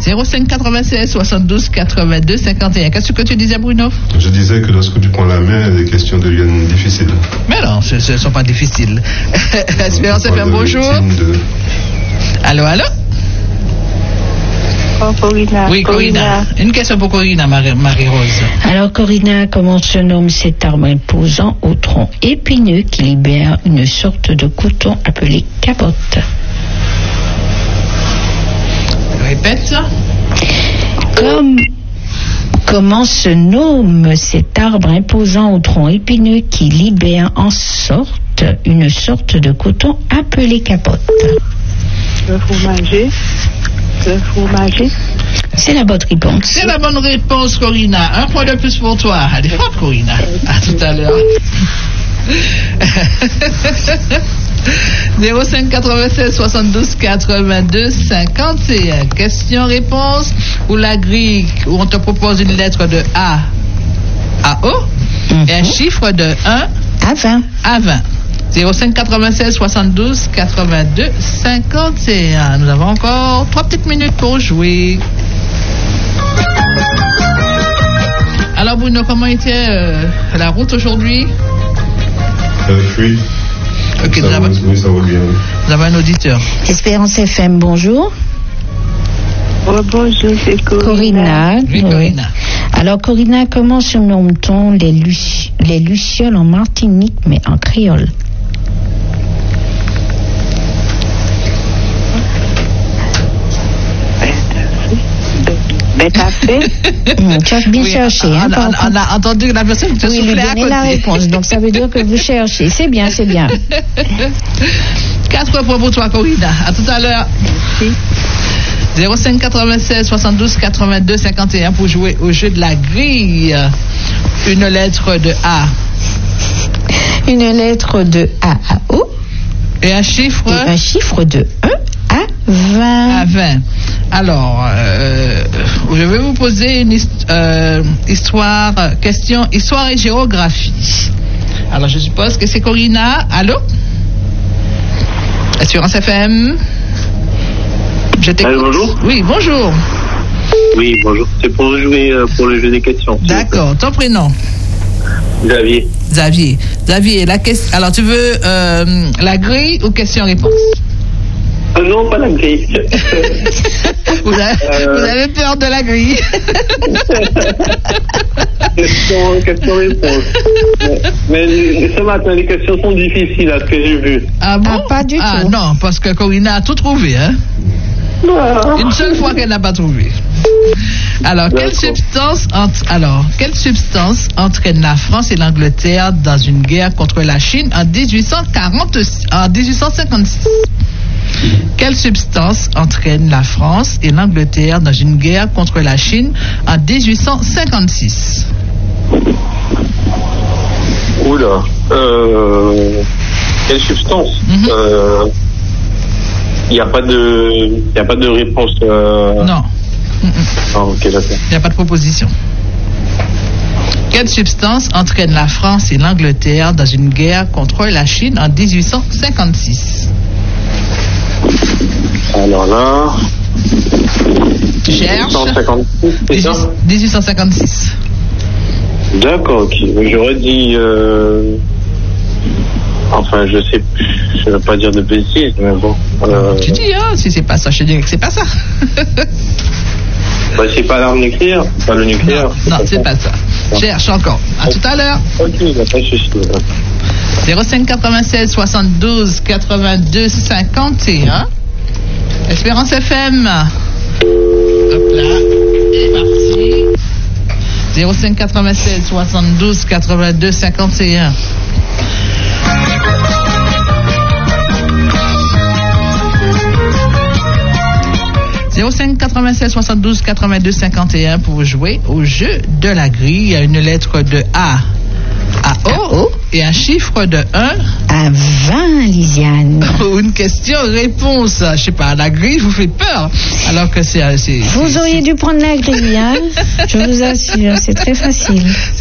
05 96 72 82 51. Qu'est-ce que tu disais, Bruno? Je disais que lorsque tu prends la main, les questions deviennent difficiles. Mais non, ce ne sont pas difficiles. Espérance FM, bonjour. Allô? Oh, Corina. Oui, Corina. Une question pour Corina, Marie-Rose. Alors, Corina, comment se nomme cet arbre imposant au tronc épineux qui libère une sorte de coton appelé capote? Répète ça. Comment se nomme cet arbre imposant au tronc épineux qui libère une sorte de coton appelé capote? Le fromager. C'est la bonne réponse. C'est la bonne réponse, Corina. Un point de plus pour toi. Allez, forte, Corina. À tout à l'heure. 05 96 72 82 51. Question-réponse ou la grille où on te propose une lettre de A à O et un chiffre de 1 à 20. 05 96 72 82 51. Nous avons encore 3 petites minutes pour jouer. Alors Bruno, comment était la route aujourd'hui? Fluide. Ok, ça va bien. Nous avons un auditeur. Espérance FM, bonjour. Oh, bonjour, c'est Corina. Oui, Corina. Alors, Corina, comment surnomme-t-on les lucioles en Martinique, mais en créole? Tu as bien cherché. On a entendu la personne qui te soufflait à côté. La réponse, donc ça veut dire que vous cherchez. C'est bien. 4 points pour toi, Corina. À tout à l'heure. Merci. 05 96 72 82 51 pour jouer au jeu de la grille. Une lettre de A. Une lettre de A à O. Et un chiffre de 1 à 20. À 20. Alors, je vais vous poser une question, histoire et géographie. Alors, je suppose que c'est Corina. Allô? Espérance FM. Je t'écoute. Allô, bonjour. Oui, bonjour. Oui, bonjour. C'est pour jouer pour le jeu des questions. D'accord. Ton prénom? Xavier, alors, tu veux la grille ou question-réponse? Non, pas la grille. Vous avez peur de la grille? Question-réponse. Mais ce matin, les questions sont difficiles à ce que j'ai vu. Ah bon? Pas du tout. Non, parce que Corina a tout trouvé, hein? Une seule fois qu'elle n'a pas trouvé. Alors, quelle substance entraîne la France et l'Angleterre dans une guerre contre la Chine en 1856? Quelle substance entraîne la France et l'Angleterre dans une guerre contre la Chine en 1856? Oula. Quelle substance? Il n'y a pas de réponse. Non. Ah, ok, d'accord. Il n'y a pas de proposition. Quelle substance entraîne la France et l'Angleterre dans une guerre contre la Chine en 1856? Alors là... Cherche. 1856. D'accord, ok. J'aurais dit... Enfin, je sais plus. Je ne vais pas dire de bêtises, mais bon. Tu dis, si c'est pas ça, je te dirais que c'est pas ça. C'est pas l'arme nucléaire, c'est pas le nucléaire. Non, c'est pas ça. Cherche encore. À tout à l'heure. Ok, il n'y a pas de souci. 05 96 72 82 51. Espérance FM. Hop là. Et parti. 05 96 72 82 51. « 05 96 72 82 51 pour jouer au jeu de la grille. Il y a une lettre de A à O et un chiffre de 1 à 20, Lisiane. Une question-réponse. Je sais pas, la grille vous fait peur. Alors que c'est vous auriez dû prendre la grille, hein. Je vous assure, c'est très facile.